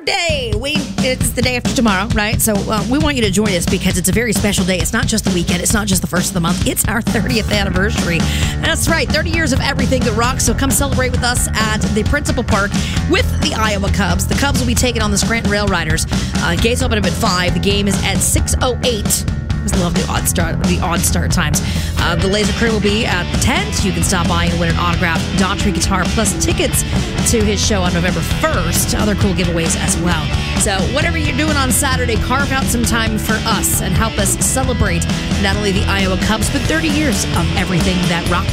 Day. It's the day after tomorrow, right? So we want you to join us because it's a very special day. It's not just the weekend. It's not just the first of the month. It's our 30th anniversary. That's right, 30 years of everything that rocks. So come celebrate with us at the Principal Park with the Iowa Cubs. The Cubs will be taking on the Scranton Rail Riders. Gates open up at 5. The game is at 6:08. I love the odd start times. The Laser Crew will be at the tent. You can stop by and win an autographed Daughtry guitar plus tickets to his show on November 1st. Other cool giveaways as well. So whatever you're doing on Saturday, carve out some time for us and help us celebrate not only the Iowa Cubs, but 30 years of everything that rocks.